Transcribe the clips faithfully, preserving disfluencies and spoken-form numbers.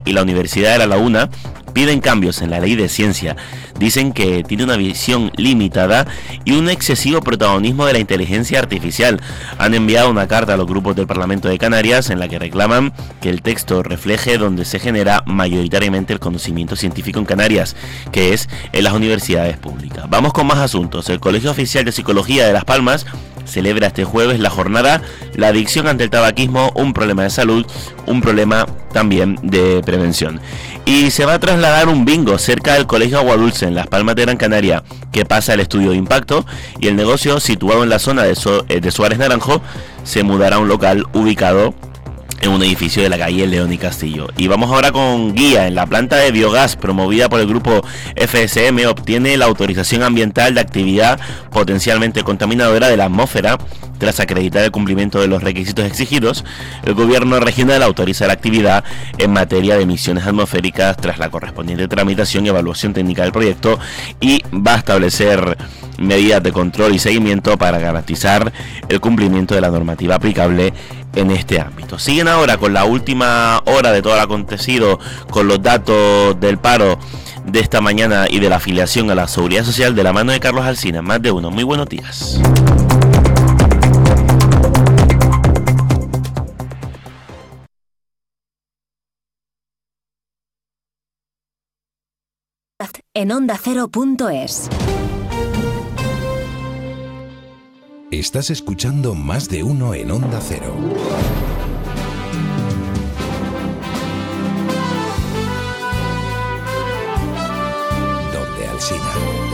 y la Universidad de La Laguna piden cambios en la ley de ciencia. Dicen que tiene una visión limitada y un excesivo protagonismo de la inteligencia artificial. Han enviado una carta a los grupos del Parlamento de Canarias en la que reclaman que el texto refleje donde se genera mayoritariamente el conocimiento científico en Canarias, que es en las universidades públicas. Vamos con más asuntos. El Colegio Oficial de Psicología de Las Palmas celebra este jueves la jornada La adicción ante el tabaquismo, un problema de salud, un problema también de prevención. Y se va a trasladar un bingo cerca del Colegio Aguadulce en Las Palmas de Gran Canaria, que pasa el estudio de impacto, y el negocio, situado en la zona de, so- de Suárez Naranjo, se mudará a un local ubicado en un edificio de la calle León y Castillo. Y vamos ahora con guía. En la planta de biogás promovida por el grupo F S M obtiene la autorización ambiental de actividad potencialmente contaminadora de la atmósfera. Tras acreditar el cumplimiento de los requisitos exigidos, el gobierno regional autoriza la actividad en materia de emisiones atmosféricas tras la correspondiente tramitación y evaluación técnica del proyecto, y va a establecer medidas de control y seguimiento para garantizar el cumplimiento de la normativa aplicable en este ámbito. Siguen ahora con la última hora de todo lo acontecido, con los datos del paro de esta mañana y de la afiliación a la Seguridad Social, de la mano de Carlos Alsina. Más de uno. Muy buenos días. En onda cero punto es. Estás escuchando Más de Uno en Onda Cero. Donde Alsina.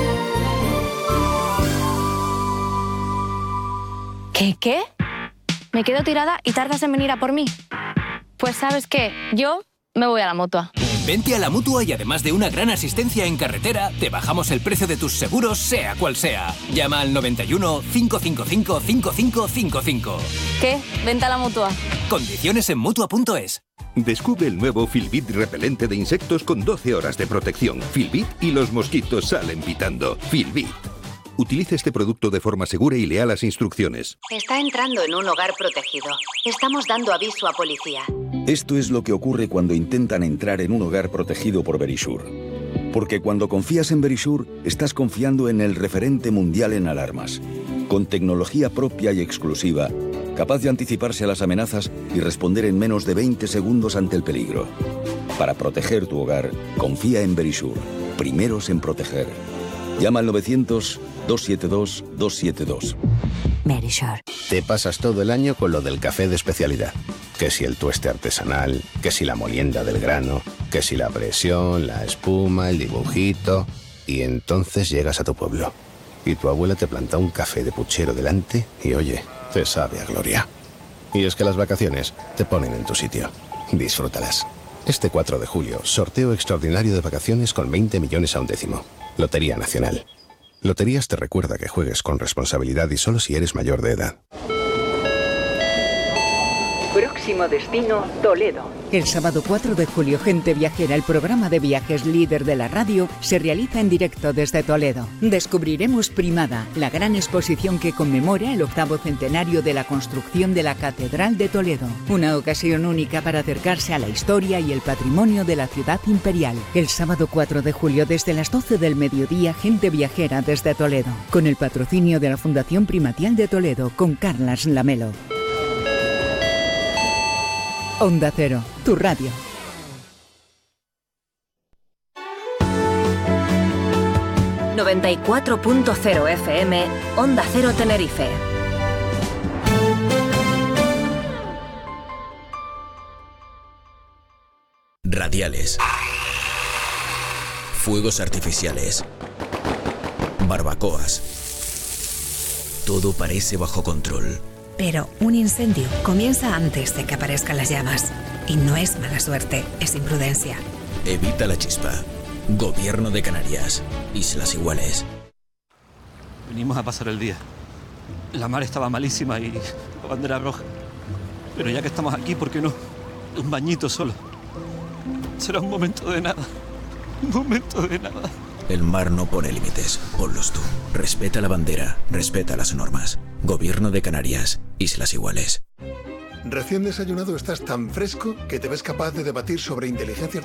¿Qué, qué? ¿Me quedo tirada y tardas en venir a por mí? Pues ¿sabes qué? Yo me voy a la Mutua. Vente a la Mutua y además de una gran asistencia en carretera, te bajamos el precio de tus seguros, sea cual sea. Llama al noventa y uno, cinco cinco cinco, cinco cinco cinco cinco. ¿Qué? Vente a la Mutua. Condiciones en Mutua punto es. Descubre el nuevo Filbit repelente de insectos con doce horas de protección. Filbit y los mosquitos salen pitando. Filbit. Utilice este producto de forma segura y lea las instrucciones. Está entrando en un hogar protegido. Estamos dando aviso a policía. Esto es lo que ocurre cuando intentan entrar en un hogar protegido por Verisure. Porque cuando confías en Verisure, estás confiando en el referente mundial en alarmas. Con tecnología propia y exclusiva, capaz de anticiparse a las amenazas y responder en menos de veinte segundos ante el peligro. Para proteger tu hogar, confía en Verisure. Primeros en proteger. Llama al novecientos, dos siete dos, dos siete dos. Verisure. Te pasas todo el año con lo del café de especialidad. Que si el tueste artesanal, que si la molienda del grano, que si la presión, la espuma, el dibujito. Y entonces llegas a tu pueblo. Y tu abuela te planta un café de puchero delante y oye, te sabe a gloria. Y es que las vacaciones te ponen en tu sitio. Disfrútalas. Este cuatro de julio, sorteo extraordinario de vacaciones con veinte millones a un décimo. Lotería Nacional. Loterías te recuerda que juegues con responsabilidad y solo si eres mayor de edad. Próximo destino, Toledo. El sábado cuatro de julio, Gente Viajera, el programa de viajes líder de la radio, se realiza en directo desde Toledo. Descubriremos Primada, la gran exposición que conmemora el octavo centenario de la construcción de la Catedral de Toledo. Una ocasión única para acercarse a la historia y el patrimonio de la ciudad imperial. El sábado cuatro de julio, desde las doce del mediodía, Gente Viajera desde Toledo. Con el patrocinio de la Fundación Primatial de Toledo, con Carlas Lamelo. Onda Cero, tu radio. noventa y cuatro punto cero F M, Onda Cero Tenerife. Radiales. Fuegos artificiales. Barbacoas. Todo parece bajo control. Pero un incendio comienza antes de que aparezcan las llamas. Y no es mala suerte, es imprudencia. Evita la chispa. Gobierno de Canarias. Islas Iguales. Venimos a pasar el día. La mar estaba malísima y la bandera roja. Pero ya que estamos aquí, ¿por qué no? Un bañito solo. Será un momento de nada. Un momento de nada. El mar no pone límites. Ponlos tú. Respeta la bandera. Respeta las normas. Gobierno de Canarias. Islas Iguales. Recién desayunado estás tan fresco que te ves capaz de debatir sobre inteligencia artificial.